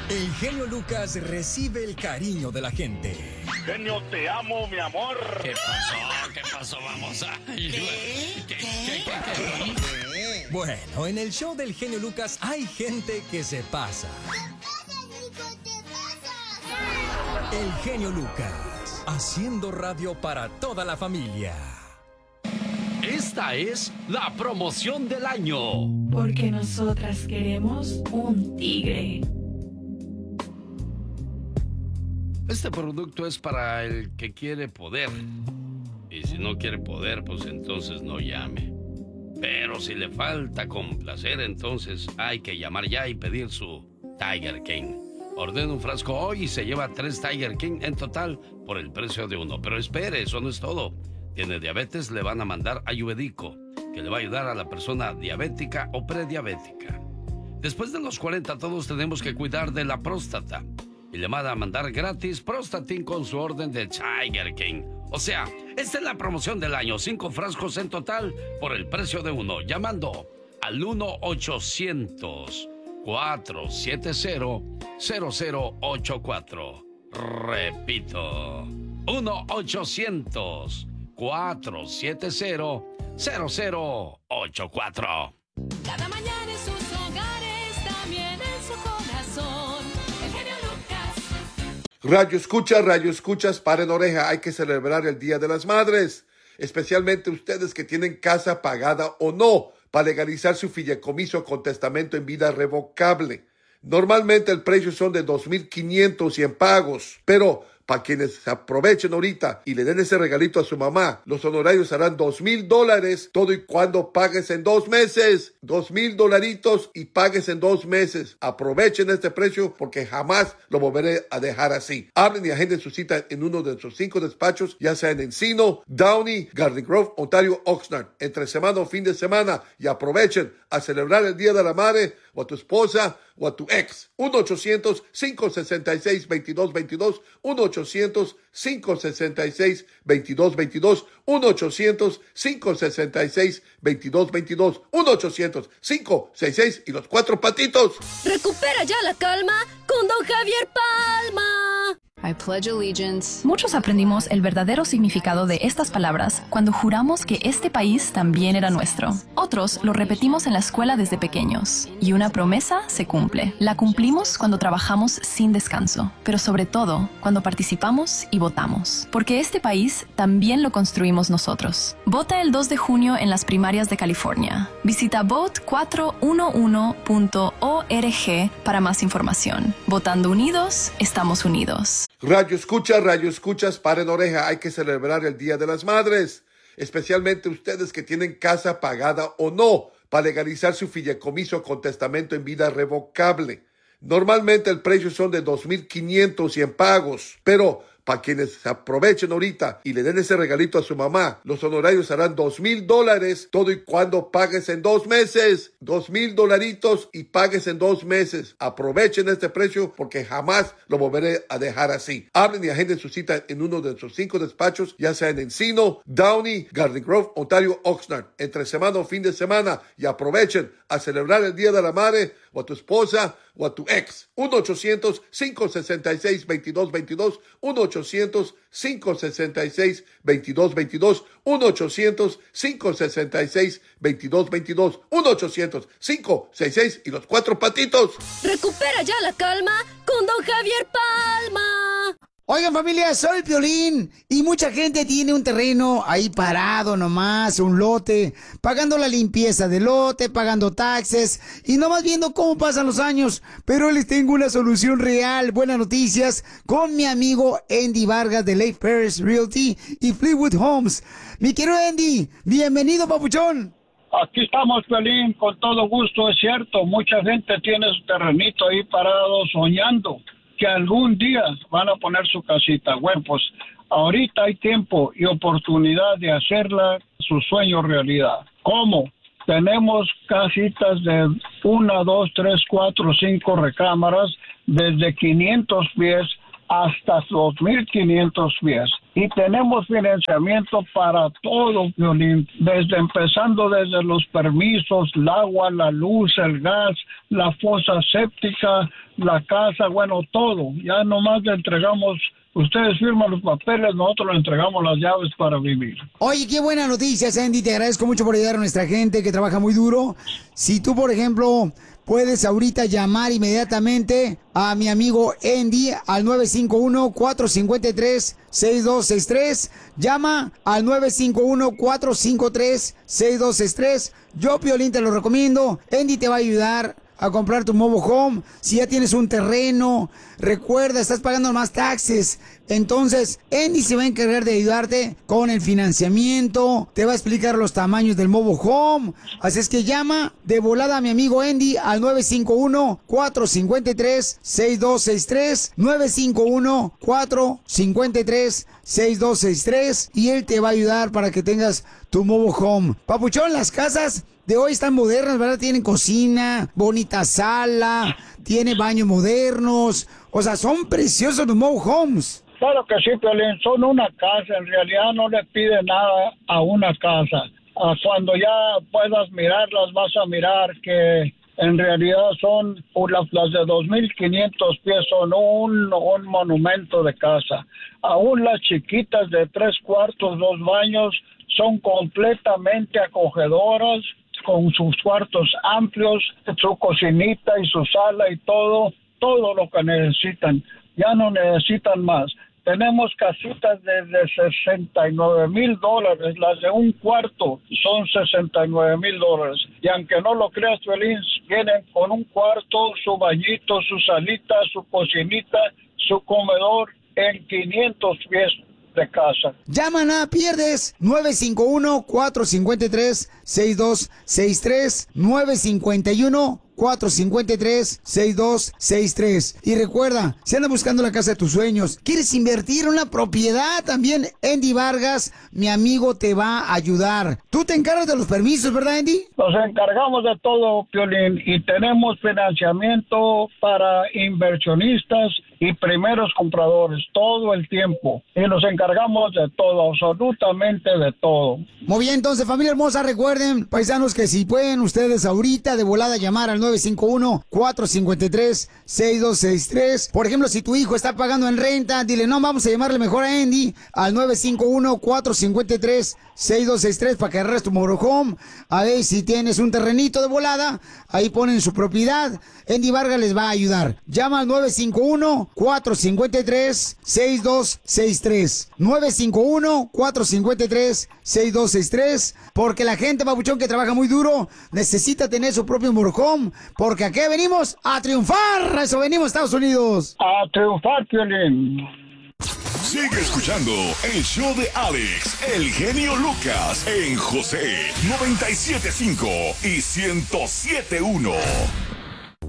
El genio Lucas recibe el cariño de la gente. Genio, te amo, mi amor. ¿Qué pasó? ¿Qué pasó? Vamos a... ¿Qué? Bueno, en el show del genio Lucas hay gente que se pasa. El genio Lucas, haciendo radio para toda la familia. Esta es la promoción del año. Porque nosotras queremos un tigre. Este producto es para el que quiere poder. Y si no quiere poder, pues entonces no llame. Pero si le falta complacer, entonces hay que llamar ya y pedir su Tiger King. Ordena un frasco hoy y se lleva 3 Tiger King en total por el precio de uno. Pero espere, eso no es todo. Tiene diabetes, le van a mandar Ayurvédico, que le va a ayudar a la persona diabética o prediabética. Después de los 40 todos tenemos que cuidar de la próstata. Y le van a mandar gratis Prostatin con su orden de Tiger King. O sea, esta es la promoción del año. 5 frascos en total por el precio de uno. Llamando al 1-800-470-0084. Repito, 1-800-470-0084. Cada mañana en sus hogares, también en su corazón. El genio Lucas. Radio escuchas, paren oreja, hay que celebrar el Día de las Madres, especialmente ustedes que tienen casa pagada o no, para legalizar su fideicomiso con testamento en vida revocable. Normalmente el precio son de $2,500 y en pagos, pero para quienes se aprovechen ahorita y le den ese regalito a su mamá, los honorarios serán $2,000, todo y cuando pagues en 2 meses. $2,000 y pagues en 2 meses. Aprovechen este precio porque jamás lo volveré a dejar así. Hablen y agenden su cita en uno de nuestros 5 despachos, ya sea en Encino, Downey, Garden Grove, Ontario, Oxnard, entre semana o fin de semana, y aprovechen a celebrar el Día de la Madre o a tu esposa o a tu ex. 1-800-566-2222, 1-800-566-2222, 1-800-566-2222, 1-800-566 y los 4 patitos. Recupera ya la calma con Don Javier Palma. I pledge allegiance. Muchos aprendimos el verdadero significado de estas palabras cuando juramos que este país también era nuestro. Otros lo repetimos en la escuela desde pequeños. Y una promesa se cumple. La cumplimos cuando trabajamos sin descanso, pero sobre todo cuando participamos y votamos. Porque este país también lo construimos nosotros. Vota el 2 de junio en las primarias de California. Visita vote411.org para más información. Votando unidos, estamos unidos. Radio escuchas, paren oreja, hay que celebrar el Día de las Madres, especialmente ustedes que tienen casa pagada o no, para legalizar su fideicomiso con testamento en vida revocable. Normalmente el precio son de $2,500 y en pagos, pero para quienes se aprovechen ahorita y le den ese regalito a su mamá, los honorarios serán $2,000, todo y cuando pagues en 2 meses. $2,000 y pagues en 2 meses. Aprovechen este precio porque jamás lo volveré a dejar así. Hablen y agenden su cita en uno de nuestros 5 despachos, ya sea en Encino, Downey, Garden Grove, Ontario, Oxnard, entre semana o fin de semana, y aprovechen a celebrar el Día de la Madre o a tu esposa o a tu ex. 1-800-566-2222, 1-800-566-2222, 1-800-566-2222, 1-800-566 y los 4 patitos. Recupera ya la calma con Don Javier Palma. Oigan, familia, soy Piolín y mucha gente tiene un terreno ahí parado nomás, un lote, pagando la limpieza del lote, pagando taxes y nomás viendo cómo pasan los años. Pero les tengo una solución real, buenas noticias, con mi amigo Andy Vargas de Lake Paris Realty y Fleetwood Homes. Mi querido Andy, bienvenido, papuchón. Aquí estamos, Piolín, con todo gusto, es cierto. Mucha gente tiene su terrenito ahí parado soñando que algún día van a poner su casita. Bueno, pues ahorita hay tiempo y oportunidad de hacerla su sueño realidad. ¿Cómo? Tenemos casitas de 1, 2, 3, 4, 5 recámaras desde 500 pies hasta 2,500 pies. Y tenemos financiamiento para todo, Violín, empezando desde los permisos, el agua, la luz, el gas, la fosa séptica, la casa, bueno, todo. Ya nomás le entregamos, ustedes firman los papeles, nosotros le entregamos las llaves para vivir. Oye, qué buena noticia, Sandy. Te agradezco mucho por ayudar a nuestra gente que trabaja muy duro. Si tú, por ejemplo, puedes ahorita llamar inmediatamente a mi amigo Andy al 951-453-6263. Llama al 951-453-6263. Yo, Piolín, te lo recomiendo. Andy te va a ayudar a comprar tu mobile home. Si ya tienes un terreno, recuerda, estás pagando más taxes. Entonces, Andy se va a encargar de ayudarte con el financiamiento, te va a explicar los tamaños del mobile home. Así es que llama de volada a mi amigo Andy al 951-453-6263, 951-453-6263, y él te va a ayudar para que tengas tu mobile home. Papuchón, las casas de hoy están modernas, ¿verdad? Tienen cocina, bonita sala, tiene baños modernos. O sea, son preciosos los mobile homes. Claro que sí, Piolín, son una casa, en realidad no le pide nada a una casa. Cuando ya puedas mirarlas, vas a mirar que en realidad son, las de 2,500 pies son un monumento de casa. Aún las chiquitas de 3 cuartos, 2 baños, son completamente acogedoras, con sus cuartos amplios, su cocinita y su sala y todo lo que necesitan. Ya no necesitan más. Tenemos casitas desde $69,000, las de un cuarto son $69,000. Y aunque no lo creas, Feliz, vienen con un cuarto, su bañito, su salita, su cocinita, su comedor en 500 pies de casa. Llama, nada pierdes. 951-453-6263, 951-453-6263. Y recuerda, si andas buscando la casa de tus sueños, quieres invertir en una propiedad, también Andy Vargas, mi amigo, te va a ayudar. Tú te encargas de los permisos, ¿verdad, Andy? Nos encargamos de todo, Piolín, y tenemos financiamiento para inversionistas y primeros compradores todo el tiempo. Y nos encargamos de todo, absolutamente de todo. Muy bien, entonces, familia hermosa, recuerden, paisanos, que si pueden ustedes ahorita de volada llamar al 951-453-6263. Por ejemplo, si tu hijo está pagando en renta, dile, no, vamos a llamarle mejor a Andy al 951-453-6263 para que agarres tu motorhome. A ver, si tienes un terrenito de volada, ahí ponen su propiedad. Andy Vargas les va a ayudar. Llama al 951-453-6263. 951-453-6263. Porque la gente, papuchón, que trabaja muy duro, necesita tener su propio motorhome. Porque aquí venimos a triunfar. A eso venimos, Estados Unidos. A triunfar, Piolín. Sigue escuchando el show de Alex, el genio Lucas, en José 97.5 y 107.1.